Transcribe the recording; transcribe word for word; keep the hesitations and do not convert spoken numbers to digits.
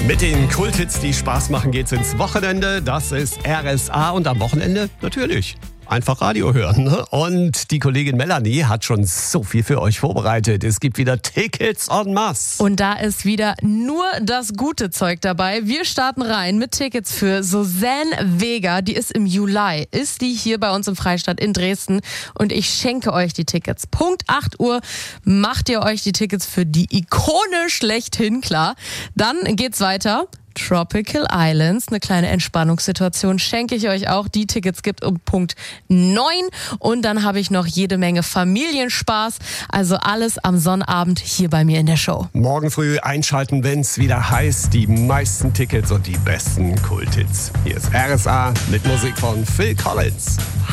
Mit den Kulthits, die Spaß machen, geht's ins Wochenende. Das ist R S A und am Wochenende natürlich einfach Radio hören. Ne? Und die Kollegin Melanie hat schon so viel für euch vorbereitet. Es gibt wieder Tickets en masse. Und da ist wieder nur das gute Zeug dabei. Wir starten rein mit Tickets für Susanne Vega. Die ist im Juli, ist die hier bei uns im Freistadt in Dresden. Und ich schenke euch die Tickets. Punkt acht Uhr macht ihr euch die Tickets für die Ikone schlechthin klar. Dann geht's weiter. Tropical Islands, eine kleine Entspannungssituation, schenke ich euch auch. Die Tickets gibt um Punkt neun. Und dann habe ich noch jede Menge Familienspaß. Also alles am Sonnabend hier bei mir in der Show. Morgen früh einschalten, wenn's wieder heißt, die meisten Tickets und die besten Kulthits. Hier ist R S A mit Musik von Phil Collins.